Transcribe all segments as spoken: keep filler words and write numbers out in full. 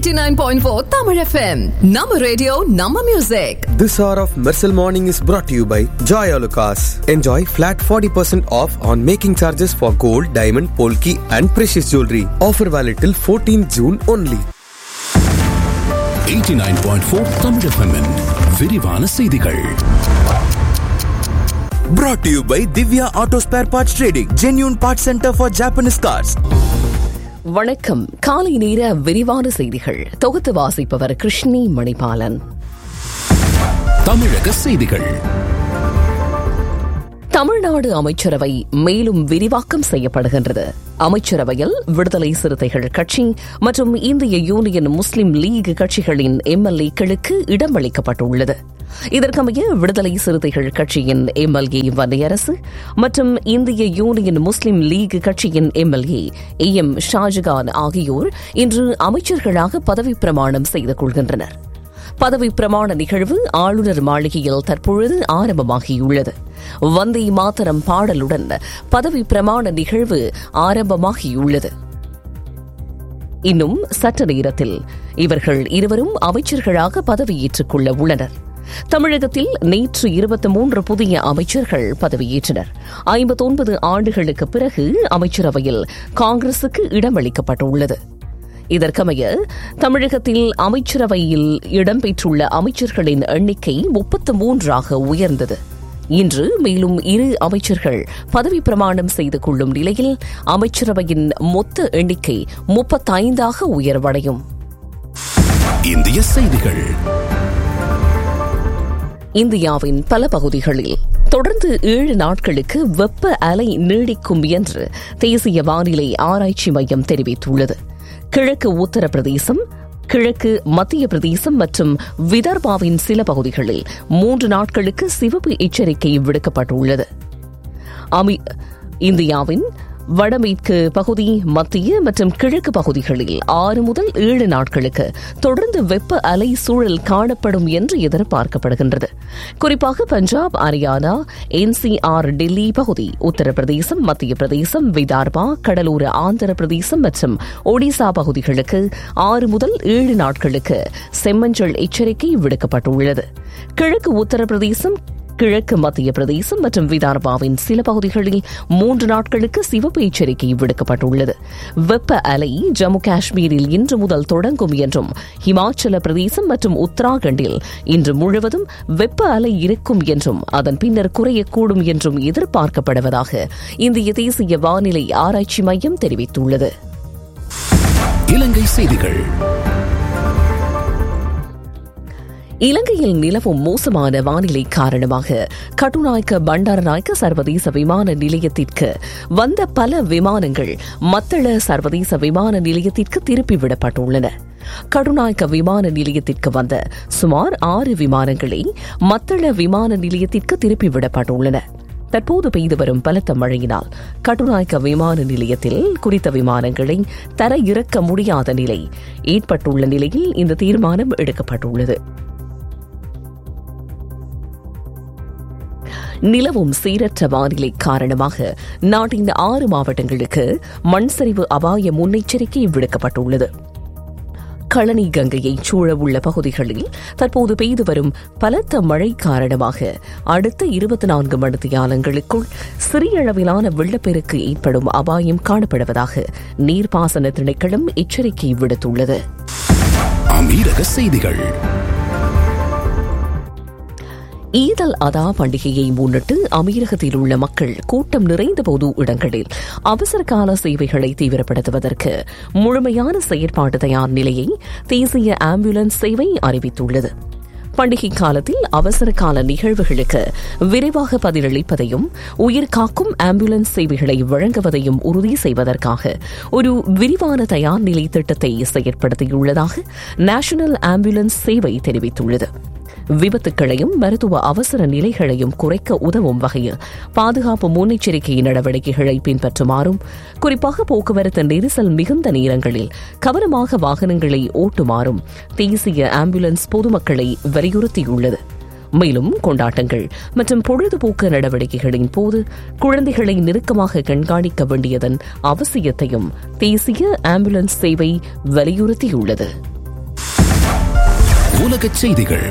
eighty-nine point four Tamil F M. Nama radio, Nama music. This hour of Mercel Morning is brought to you by Joy Alucas. Enjoy flat forty percent off on making charges for gold, diamond, polki and precious jewelry. Offer valid till fourteenth June only. eighty-nine point four Tamil F M -இன் விரிவான செய்திகள். Brought to you by Divya Auto Spare Parts Trading, genuine parts center for Japanese cars. வணக்கம். காலை நேர விரிவான செய்திகள் தொகுத்து வாசிப்பவர் கிருஷ்ணி மணிபாலன். தமிழக செய்திகள். தமிழ்நாடு அமைச்சரவை மேலும் விரிவாக்கம் செய்யப்படுகின்றது. அமைச்சரவையில் விடுதலை சிறுத்தைகள் கட்சி மற்றும் இந்திய யூனியன் முஸ்லிம் லீக் கட்சிகளின் எம்எல்ஏக்களுக்கு இடமளிக்கப்பட்டுள்ளது. இதற்கமைய விடுதலை சிறுத்தைகள் கட்சியின் எம்எல்ஏ வன்னியரசு மற்றும் இந்திய யூனியன் முஸ்லிம் லீக் கட்சியின் எம்எல்ஏ ஏ எம் ஷாஜகான் ஆகியோர் இன்று அமைச்சர்களாக பதவிப் பிரமாணம் செய்து கொள்கின்றனர். பதவி பிரமாண நிகழ்வு ஆளுநர் மாளிகையில் தற்பொழுது ஆரம்பமாகியுள்ளது. வந்தே மாதரம் பாடலுடன் பதவி பிரமாண நிகழ்வு ஆரம்பமாகியுள்ளது. இன்னும் சற்று நேரத்தில் இவர்கள் இருவரும் அமைச்சர்களாக பதவியேற்றுக் கொள்ள உள்ளனர். தமிழகத்தில் நேற்று இருபத்தி மூன்று புதிய அமைச்சர்கள் பதவியேற்றனர். ஐம்பத்தொன்பது ஆண்டுகளுக்கு பிறகு அமைச்சரவையில் காங்கிரசுக்கு இடமளிக்கப்பட்டுள்ளது. இதற்கமைய தமிழகத்தில் அமைச்சரவையில் இடம்பெற்றுள்ள அமைச்சர்களின் எண்ணிக்கை முப்பத்து மூன்றாக உயர்ந்தது. இன்று மேலும் இரு அமைச்சர்கள் பதவி பிரமாணம் செய்து கொள்ளும் நிலையில் அமைச்சரவையின் மொத்த எண்ணிக்கை முப்பத்தைந்தாக உயர்வடையும். இந்திய செய்திகள். இந்தியாவின் பல பகுதிகளில் தொடர்ந்து ஏழு நாட்களுக்கு வெப்ப அலை நீடிக்கும் என்று தேசிய வானிலை ஆராய்ச்சி மையம் தெரிவித்துள்ளது. கிழக்கு உத்தரப்பிரதேசம், கிழக்கு மத்திய பிரதேசம் மற்றும் விதர்பாவின் சில பகுதிகளில் மூன்று நாட்களுக்கு சிவப்பு எச்சரிக்கை விடுக்கப்பட்டுள்ளது. இந்தியாவின் வடமேற்கு பகுதி, மத்திய மற்றும் கிழக்கு பகுதிகளில் ஆறு முதல் ஏழு நாட்களுக்கு தொடர்ந்து வெப்ப அலை சூழல் காணப்படும் என்று எதிர்பார்க்கப்படுகின்றது. குறிப்பாக பஞ்சாப், ஹரியானா, என்சிஆர், டெல்லி பகுதி, உத்தரப்பிரதேசம், மத்திய பிரதேசம், விதர்பா, கடலோர ஆந்திர பிரதேசம் மற்றும் ஒடிசா பகுதிகளுக்கு ஆறு முதல் ஏழு நாட்களுக்கு செம்மஞ்சள் எச்சரிக்கை விடுக்கப்பட்டுள்ளது. கிழக்கு உத்தரப்பிரதேசம், கிழக்கு மத்திய பிரதேசம் மற்றும் விதர்பாவின் சில பகுதிகளில் மூன்று நாட்களுக்கு சிவப்பு எச்சரிக்கை விடுக்கப்பட்டுள்ளது. வெப்ப அலை ஜம்மு காஷ்மீரில் இன்று முதல் தொடங்கும் என்றும், ஹிமாச்சல பிரதேசம் மற்றும் உத்தராகண்டில் இன்று முழுவதும் வெப்ப அலை இருக்கும் என்றும், அதன் பின்னர் குறையக்கூடும் என்றும் எதிர்பார்க்கப்படுவதாக இந்திய தேசிய வானிலை ஆராய்ச்சி மையம் தெரிவித்துள்ளது. இலங்கை செய்திகள். இலங்கையில் நிலவும் மோசமான வானிலை காரணமாக கட்டுநாயக்க பண்டாரநாயக்க சர்வதேச விமான நிலையத்திற்கு வந்த பல விமானங்கள் மத்தள சர்வதேச விமான நிலையத்திற்கு திருப்பிவிடப்பட்டுள்ளன. கட்டுநாயக்க விமான நிலையத்திற்கு வந்த சுமார் ஆறு விமானங்களை மத்தள விமான நிலையத்திற்கு திருப்பிவிடப்பட்டுள்ளன. தற்போது பெய்து வரும் பலத்த மழையினால் கட்டுநாயக்க விமான நிலையத்தில் குறித்த விமானங்களை தர இறக்க முடியாத நிலை ஏற்பட்டுள்ள நிலையில் இந்த தீர்மானம் எடுக்கப்பட்டுள்ளது. நிலவும் சீரற்ற வானிலை காரணமாக நாட்டின் ஆறு மாவட்டங்களுக்கு மண் சரிவு அபாய முன்னெச்சரிக்கை விடுக்கப்பட்டுள்ளது. களனி கங்கையை சூழவுள்ள பகுதிகளில் தற்போது பெய்து வரும் பலத்த மழை காரணமாக அடுத்த இருபத்தி நான்கு மணித்தியாலங்களுக்குள் சிறிய அளவிலான வெள்ளப்பெருக்கு ஏற்படும் அபாயம் காணப்படுவதாக நீர்ப்பாசன திணைக்களம் எச்சரிக்கை விடுத்துள்ளது. அமீரக செய்திகள். ஈத் அல் அதா பண்டிகையை முன்னிட்டு அமீரகத்தில் உள்ள மக்கள் கூட்டம் நிறைந்த பொது இடங்களில் அவசர கால சேவைகளை தீவிரப்படுத்துவதற்கு முழுமையான செயற்பாட்டு தயார் நிலையை தேசிய ஆம்புலன்ஸ் சேவை அறிவித்துள்ளது. பண்டிகை காலத்தில் அவசர கால நிகழ்வுகளுக்கு விரைவாக பதிலளிப்பதையும் உயிர் காக்கும் ஆம்புலன்ஸ் சேவைகளை வழங்குவதையும் உறுதி செய்வதற்காக ஒரு விரிவான தயார் நிலை திட்டத்தை செயற்படுத்தியுள்ளதாக நேஷனல் ஆம்புலன்ஸ் சேவை தெரிவித்துள்ளது. விபத்துக்களையும் மருத்துவ அவசர நிலைகளையும் குறைக்க உதவும் வகையில் பாதுகாப்பு முன்னெச்சரிக்கை நடவடிக்கைகளை பின்பற்றுமாறும், குறிப்பாக போக்குவரத்து நெரிசல் மிகுந்த நேரங்களில் கவனமாக வாகனங்களை ஓட்டுமாறும் தேசிய ஆம்புலன்ஸ் பொதுமக்களை வலியுறுத்தியுள்ளது. மேலும் கொண்டாட்டங்கள் மற்றும் பொழுதுபோக்கு நடவடிக்கைகளின் போது குழந்தைகளை நெருக்கமாக கண்காணிக்க வேண்டியதன் அவசியத்தையும் தேசிய ஆம்புலன்ஸ் சேவை வலியுறுத்தியுள்ளது. உலகச் செய்திகள்.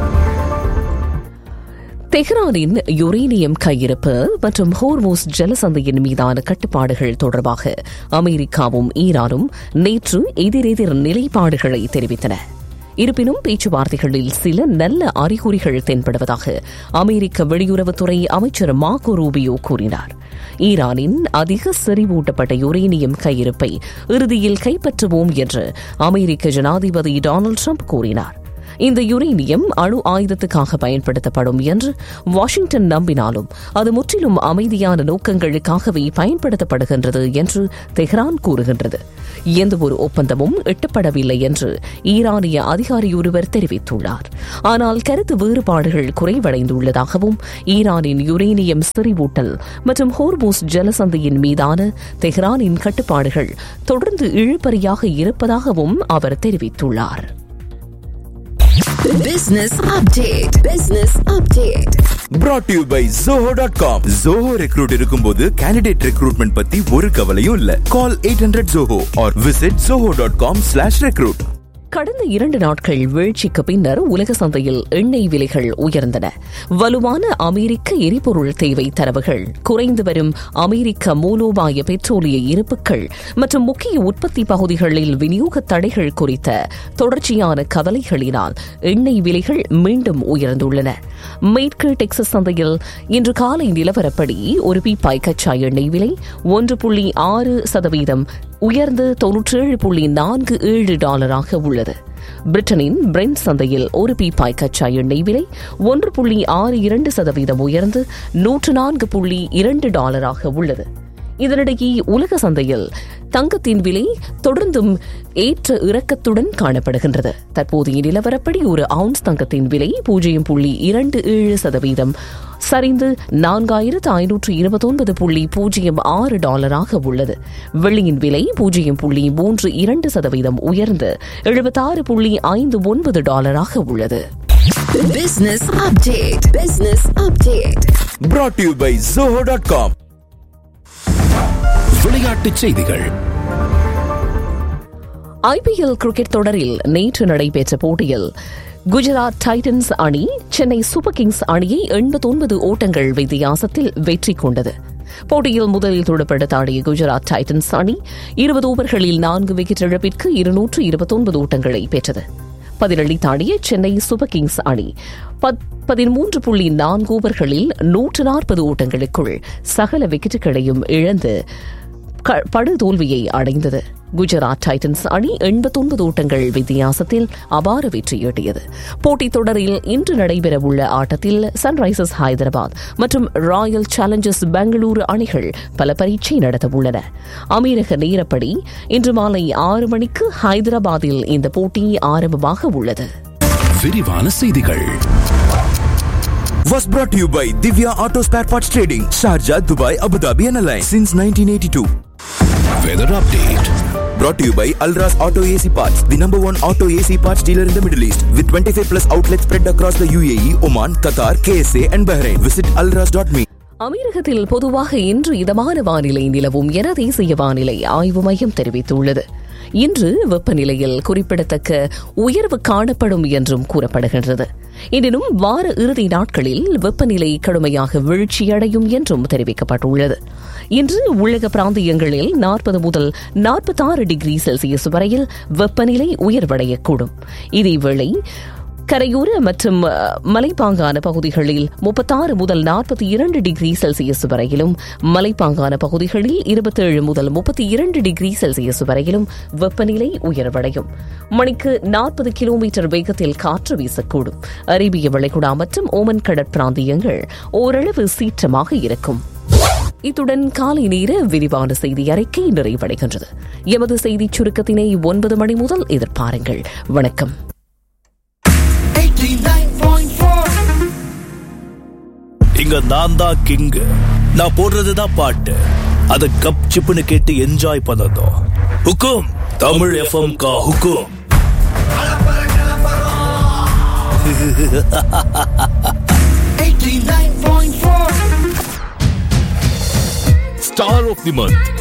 தெஹ்ரானின் யுரேனியம் கையிருப்பு மற்றும் ஹோர்மோஸ் ஜலசந்தையின் மீதான கட்டுப்பாடுகள் தொடர்பாக அமெரிக்காவும் ஈரானும் நேற்று எதிரெதிர் நிலைப்பாடுகளை தெரிவித்தன. இருப்பினும் பேச்சுவார்த்தைகளில் சில நல்ல அறிகுறிகள் தென்படுவதாக அமெரிக்க வெளியுறவுத்துறை அமைச்சர் மார்கோ ரூபியோ கூறினார். ஈரானின் அதிக செறிவூட்டப்பட்ட யுரேனியம் கையிருப்பை இறுதியில் கைப்பற்றுவோம் என்று அமெரிக்க ஜனாதிபதி டொனால்டு ட்ரம்ப் கூறினார். இந்த யுரேனியம் அணு ஆயுதத்துக்காக பயன்படுத்தப்படும் என்று வாஷிங்டன் நம்பினாலும் அது முற்றிலும் அமைதியான நோக்கங்களுக்காகவே பயன்படுத்தப்படுகின்றது என்று தெஹ்ரான் கூறுகின்றது. எந்தவொரு ஒப்பந்தமும் எட்டப்படவில்லை என்று ஈரானிய அதிகாரி ஒருவர் தெரிவித்துள்ளார். ஆனால் கருத்து வேறுபாடுகள் குறைவடைந்துள்ளதாகவும் ஈரானின் யுரேனியம் செறிவூட்டல் மற்றும் ஹோர்மோஸ் ஜலசந்தையின் மீதான தெஹ்ரானின் கட்டுப்பாடுகள் தொடர்ந்து இழுபறியாக இருப்பதாகவும் அவர் தெரிவித்துள்ளார். Business update. Business update. Brought to you by Zoho dot com. Zoho Recruit இருக்கும்போது candidate recruitment பத்தி ஒரு கவலையும் இல்ல. Call eight hundred Zoho or visit zoho dot com slash recruit. கடந்த இரண்டு நாட்கள் வீழ்ச்சிக்கு பின்னர் உலக சந்தையில் எண்ணெய் விலைகள் உயர்ந்தன. வலுவான அமெரிக்க எரிபொருள் தேவை தரவுகள், குறைந்து வரும் அமெரிக்க மூலோபாய பெட்ரோலிய இருப்புகள் மற்றும் முக்கிய உற்பத்தி பகுதிகளில் விநியோக தடைகள் குறித்த தொடர்ச்சியான கவலைகளினால் எண்ணெய் விலைகள் மீண்டும் உயர்ந்துள்ளன. மேற்கு டெக்சஸ் சந்தையில் இன்று காலை நிலவரப்படி ஒரு பீப்பாய் கச்சா எண்ணெய் விலை ஒன்று புள்ளி ஆறு சதவீதம் உயர்ந்து தொன்னூற்றேழு புள்ளி நான்கு ஏழு டாலராக உள்ளது. பிரிட்டனின் பிரெண்ட் சந்தையில் ஒரு பீப்பாய் கச்சா எண்ணெய் விலை ஒன்று புள்ளி ஆறு இரண்டு சதவீதம் உயர்ந்து நூற்று நான்கு புள்ளி இரண்டு டாலராக உள்ளது. இதனிடையே உலக சந்தையில் தங்கத்தின் விலை தொடர்ந்தும் ஏற்ற இறக்கத்துடன் காணப்படுகின்றது. தற்போதைய நிலவரப்படி ஒரு அவுன்ஸ் தங்கத்தின் விலை பூஜ்ஜியம் புள்ளி இரண்டு ஏழு சதவீதம் சரிந்து நான்காயிரத்து ஐநூற்று இருபத்தொன்பது புள்ளி பூஜ்ஜியம் ஆறு டாலராக உள்ளது. வெள்ளியின் விலை பூஜ்ஜியம் புள்ளி மூன்று இரண்டு சதவீதம் உயர்ந்து எழுபத்தாறு புள்ளி ஐந்து ஒன்பது டாலராக உள்ளது. Business update. Business update. Brought to you by Zoho dot com. விளையாட்டுச் செய்திகள். ஐபிஎல் கிரிக்கெட் தொடரில் நேற்று நடைபெற்ற போட்டியில் குஜராத் டைட்டன்ஸ் அணி சென்னை சூப்பர் கிங்ஸ் அணியை எண்பத்தொன்பது ஓட்டங்கள் வித்தியாசத்தில் வெற்றி கொண்டது. போட்டியில் முதலில் துடுப்படுத்த ஆடிய குஜராத் டைட்டன்ஸ் அணி இருபது ஓவர்களில் நான்கு விக்கெட் இழப்பிற்கு இருநூற்று இருபத்தொன்பது ஓட்டங்களை பெற்றது. பதிலளித்தாடிய சென்னை சூப்பர் கிங்ஸ் அணி பதிமூன்று புள்ளி நான்கு ஓவர்களில் நூற்று நாற்பது ஓட்டங்களுக்குள் சகல விக்கெட்டுகளையும் இழந்து படுதோல்வியை அடைந்தது. குஜராத் டைட்டன்ஸ் அணி எண்பத்தொன்பது ஓட்டங்கள் வித்தியாசத்தில் அபார வெற்றியீட்டியது. போட்டித் தொடரில் இன்று நடைபெறவுள்ள ஆட்டத்தில் சன்ரைசர்ஸ் ஹைதராபாத் மற்றும் ராயல் சேலஞ்சர்ஸ் பெங்களூரு அணிகள் பல பரீட்சை நடத்தவுள்ளன. அமீரக நேரப்படி இன்று மாலை ஆறு மணிக்கு ஹைதராபாத்தில் இந்த போட்டி ஆரம்பமாக உள்ளது. விரிவான செய்திகள். Was brought to you by Divya Auto Spare Parts Trading, Sharjah, Dubai, Abu Dhabi and Alliance since nineteen eighty-two. Weather update. Brought to you by Alras Auto A C Parts, the number one auto A C parts dealer in the Middle East, with twenty-five plus outlets spread across the U A E, Oman, Qatar, K S A and Bahrain. Visit alras dot me. அமீரகத்தில் பொதுவாக இன்று இதமான வானிலை நிலவும் என தேசிய வானிலை ஆய்வு மையம் தெரிவித்துள்ளது. இன்று வெப்பநிலையில் குறிப்பிடத்தக்க உயர்வு காணப்படும் என்றும் கூறப்படுகின்றது. எனினும் வார இறுதி நாட்களில் வெப்பநிலை கடுமையாக வீழ்ச்சியடையும் என்றும் தெரிவிக்கப்பட்டுள்ளது. இன்று உலக பிராந்தியங்களில் நாற்பது முதல் நாற்பத்தாறு டிகிரி செல்சியஸ் வரையில் வெப்பநிலை உயர்வடையக்கூடும். இதேவேளை கரையோர மற்றும் மலைப்பாங்கான பகுதிகளில் முப்பத்தாறு முதல் நாற்பத்தி இரண்டு டிகிரி செல்சியஸ் வரையிலும், மலைப்பாங்கான பகுதிகளில் இருபத்தேழு முதல் முப்பத்தி இரண்டு டிகிரி செல்சியஸ் வரையிலும் வெப்பநிலை உயர்வடையும். மணிக்கு நாற்பது கிலோமீட்டர் வேகத்தில் காற்று வீசக்கூடும். அரேபிய வளைகுடா மற்றும் ஓமன் கடற்பிராந்தியங்கள் ஓரளவு சீற்றமாக இருக்கும். இத்துடன் காலை நேர விரிவான செய்தி அறிக்கை நிறைவடைகின்றது. எமது செய்திச் சுருக்கத்தினை ஒன்பது மணி முதல் எதிர்பாருங்கள். வணக்கம். இங்க நான் தான் கிங். நான் போடுறதுதான் பாட்டு. அத கப் சிப்புன்னு கேட்டு என்ஜாய் பண்ணதும் ஹுக்கும் தமிழ் எஃப்எம் கா ஹுக்கும். Star of the month